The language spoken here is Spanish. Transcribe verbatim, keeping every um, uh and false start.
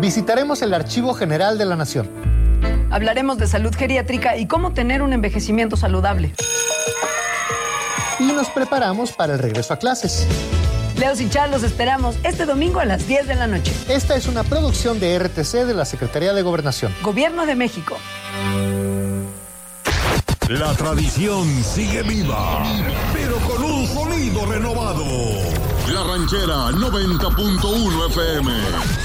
Visitaremos el Archivo General de la Nación. Hablaremos de salud geriátrica y cómo tener un envejecimiento saludable. Y nos preparamos para el regreso a clases. Leos y Char, los esperamos este domingo a las diez de la noche. Esta es una producción de R T C de la Secretaría de Gobernación. Gobierno de México. La tradición sigue viva, pero con un sonido renovado. La Ranchera noventa punto uno F M.